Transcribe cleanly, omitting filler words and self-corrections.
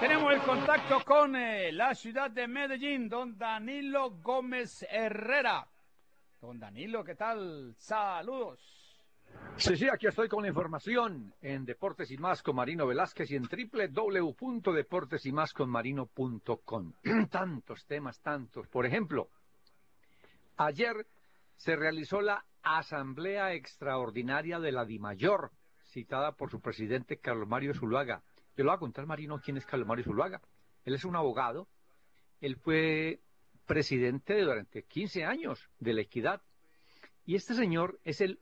Tenemos el contacto con la ciudad de Medellín, don Danilo Gómez Herrera. Don Danilo, ¿qué tal? Saludos. Sí, aquí estoy con la información en Deportes y Más con Marino Velázquez y en www.deportesymasconmarino.com. Tantos temas, tantos. Por ejemplo, ayer se realizó la Asamblea Extraordinaria de la DIMAYOR, citada por su presidente Carlos Mario Zuluaga. Yo le voy a contar, Marino, quién es Carlos Mario Zuluaga. Él es un abogado, él fue presidente durante 15 años de La Equidad. Y este señor es el